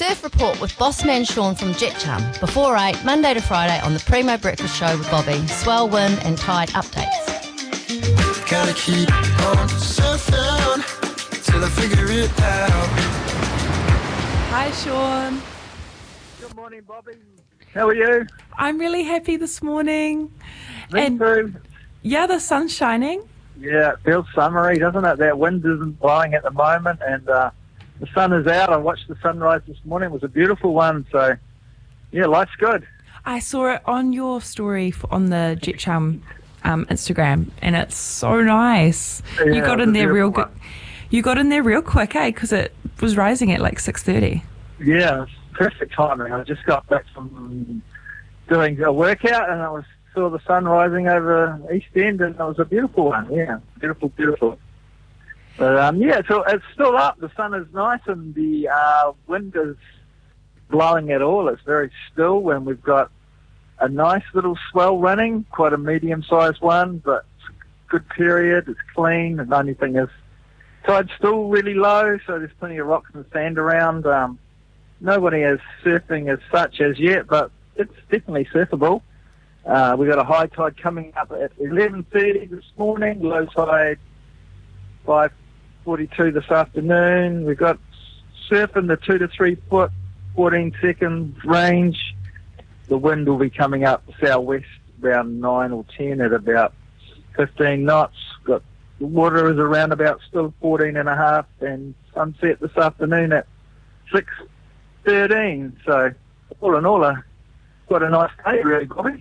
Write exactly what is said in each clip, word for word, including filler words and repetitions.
Surf Report with Bossman Sean from Jetchum. Before eight, Monday to Friday on the Primo Breakfast Show with Bobby. Swell, wind and tide updates. Gotta keep on surfing till I figure it out. Hi, Sean. Good morning, Bobby. How are you? I'm really happy this morning. Me and too. Yeah, the sun's shining. Yeah, it feels summery, doesn't it? That wind isn't blowing at the moment, and uh, the sun is out. I watched the sunrise this morning. It was a beautiful one, so, yeah, life's good. I saw it on your story for, on the Jetchum um, Instagram, and it's so nice. Yeah, you got it in was a there real beautiful good. You got in there real quick, eh? Because it was rising at like six thirty. Yeah, it's perfect timing. I just got back from doing a workout, and I was saw the sun rising over East End, and it was a beautiful one. Yeah, beautiful, beautiful. But um, yeah, so it's still up. The sun is nice, and the uh, wind is blowing at all. It's very still, and we've got a nice little swell running, quite a medium-sized one, but it's a good period. It's clean. The only thing is, tide's still really low, so there's plenty of rocks and sand around. Um, nobody is surfing as such as yet, but it's definitely surfable. Uh, we got a high tide coming up at eleven thirty this morning, low tide five forty-two this afternoon. We've got surf in the two to three foot, fourteen seconds range. The wind will be coming up southwest around nine or ten at about fifteen knots. Got the water is around about still fourteen and a half, and sunset this afternoon at six thirteen. So all in all, a quite a nice day, really, Bobby.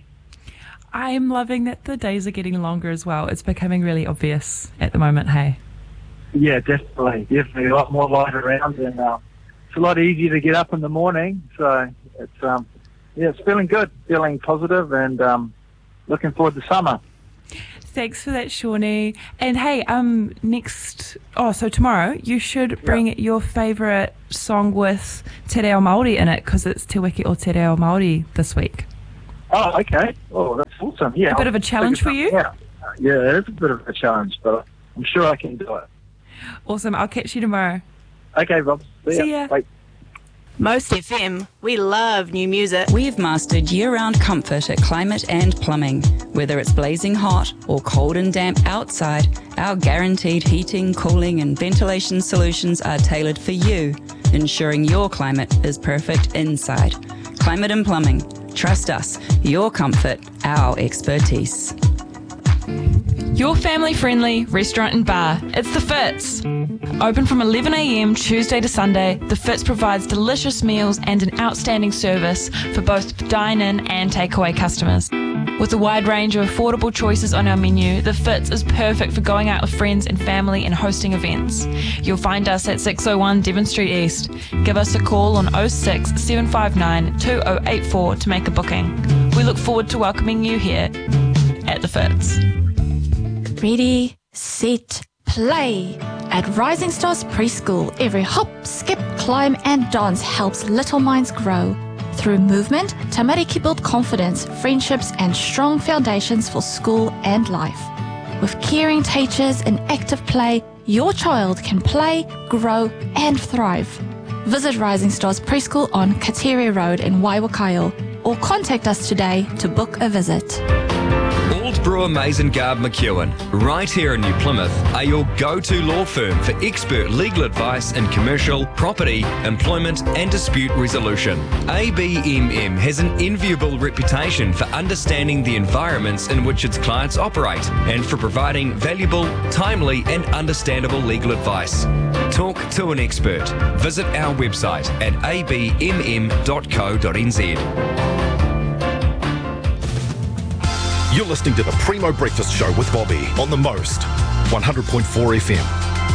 I'm loving that the days are getting longer as well. It's becoming really obvious at the moment, hey? Yeah, definitely. Definitely a lot more light around, and uh, it's a lot easier to get up in the morning. So it's, um, yeah, it's feeling good, feeling positive, and um, looking forward to summer. Thanks for that, Shawnee. And hey, um, next, oh, so tomorrow you should bring yeah. your favourite song with Te Reo Māori in it, because it's Te Wiki o Te Reo Māori this week. Oh, okay. Oh, that's awesome. Yeah, a bit of a challenge for you? Yeah, yeah, it is a bit of a challenge, but I'm sure I can do it. Awesome. I'll catch you tomorrow. Okay, Rob. See, See ya. ya. Bye. Most F M, we love new music. We've mastered year-round comfort at Climate and Plumbing. Whether it's blazing hot or cold and damp outside, our guaranteed heating, cooling and ventilation solutions are tailored for you, ensuring your climate is perfect inside. Climate and Plumbing. Trust us. Your comfort, our expertise. Your family-friendly restaurant and bar. It's The Fitz. Open from eleven a m Tuesday to Sunday, The Fitz provides delicious meals and an outstanding service for both dine-in and takeaway customers. With a wide range of affordable choices on our menu, The Fitz is perfect for going out with friends and family and hosting events. You'll find us at six oh one Devon Street East. Give us a call on oh six, seven five nine, two oh eight four to make a booking. We look forward to welcoming you here at The Fitz. Ready, set, play. At Rising Stars Preschool, every hop, skip, climb and dance helps little minds grow. Through movement, Tamariki build confidence, friendships and strong foundations for school and life. With caring teachers and active play, your child can play, grow and thrive. Visit Rising Stars Preschool on Katere Road in Waiwakaio or contact us today to book a visit. Old Brewer Mason Garb McEwen, right here in New Plymouth, are your go-to law firm for expert legal advice in commercial, property, employment and dispute resolution. A B M M has an enviable reputation for understanding the environments in which its clients operate and for providing valuable, timely and understandable legal advice. Talk to an expert. Visit our website at a b m m dot co dot n z. You're listening to the Primo Breakfast Show with Bobby on the Most, one hundred point four F M.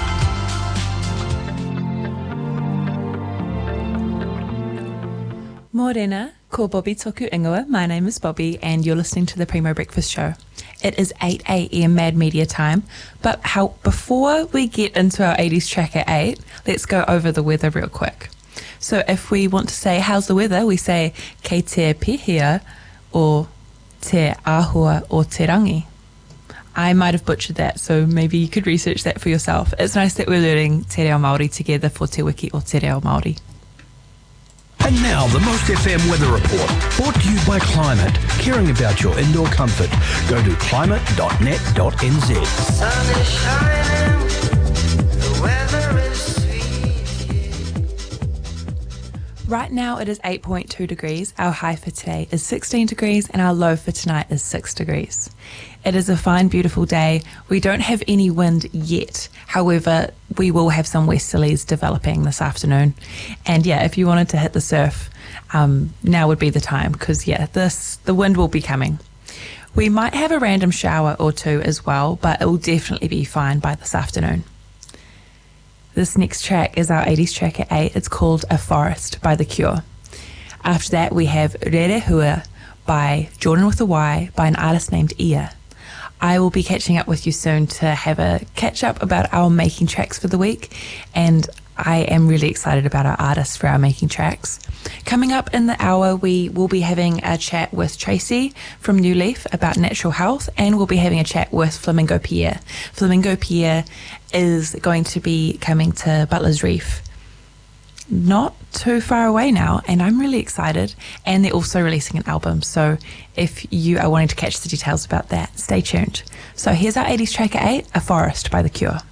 Morena, ko Bobby toku ingoa. My name is Bobby and you're listening to the Primo Breakfast Show. It is eight a m Mad Media time, but how before we get into our eighties track at eight, let's go over the weather real quick. So if we want to say how's the weather, we say kei te pihia or te āhua o te rangi. I might have butchered that, so maybe you could research that for yourself. It's nice that we're learning te reo Māori together for Te Wiki o Te Reo Māori. And now the Most F M Weather Report, brought to you by Climate, caring about your indoor comfort. Go to climate dot net dot n z. Sun is shining, the weather is sweet. Right now it is eight point two degrees. Our high for today is sixteen degrees and our low for tonight is six degrees. It is a fine, beautiful day. We don't have any wind yet. However, we will have some westerlies developing this afternoon. And yeah, if you wanted to hit the surf, um, now would be the time because yeah, this the wind will be coming. We might have a random shower or two as well, but it will definitely be fine by this afternoon. This next track is our eighties track at eight. It's called A Forest by The Cure. After that, we have Rere Hua by Jordan with a Y by an artist named Ia. I will be catching up with you soon to have a catch up about our making tracks for the week, and I am really excited about our artists for our making tracks. Coming up in the hour, we will be having a chat with Tracy from New Leaf about natural health, and we'll be having a chat with Flamingo Pierre. Flamingo Pierre is going to be coming to Butler's Reef not too far away now, and I'm really excited. And they're also releasing an album, so if you are wanting to catch the details about that, stay tuned. So here's our eighties track at eight, A Forest by The Cure.